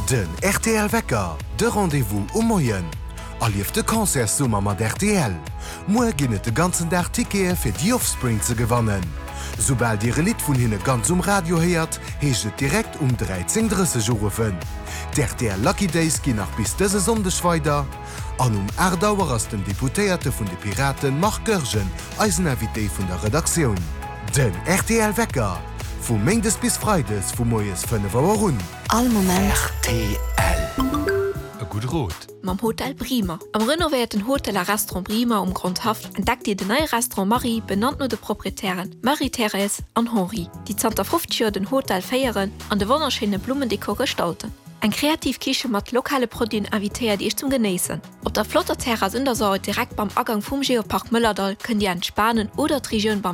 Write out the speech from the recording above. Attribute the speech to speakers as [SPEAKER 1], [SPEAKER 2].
[SPEAKER 1] Den RTL Wecker, de Rendezvous Moyen. Allief de Konzertsummer mat RTL. Moe ginnet de ganzen Tag Tickets fir die Offspring ze gewannen. Sobald Di Lied vun hinne ganz Radio heiert, heecht direkt 13:30 Uhr. RTL Lucky Days gin nach bis dëse Sondech weiter. An Erdauer ass den Deputéierte vun de Piraten Mark Görgen als Invité vun der Redaktion. Den RTL Wecker. Vu Mendes bis Freides vu Moes 5 Uhr.
[SPEAKER 2] All moment
[SPEAKER 3] RTL. Gut Rot.
[SPEAKER 4] Mam Hotel Prima. Am renovierten Hotel Restaurant Prima Grundhaft entdeckt ihr den neue Restaurant Marie, benannt nur de Proprietären Marie-Therese und Henri, die 2050 den Hotel feieren an de wunderschöne Blumendekor gestalten. Ein Kreativküche mat lokale Produkte invitiert, die ich zum Genießen. Op der Flotterterrasse in der Säule direkt beim Abgang vom Geopark Müllerdal könnt ihr entspannen oder die Region beim